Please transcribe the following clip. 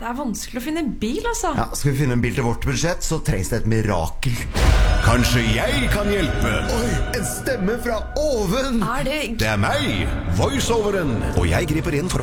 Det er vanskelig å finne en bil, altså. Ja, skal vi finne en bil til vårt budsjett, så trengs det et mirakel. Kanskje jeg kan hjelpe? Oi, en stemme fra oven! Er det... Det er meg, voiceoveren. Og jeg griper inn for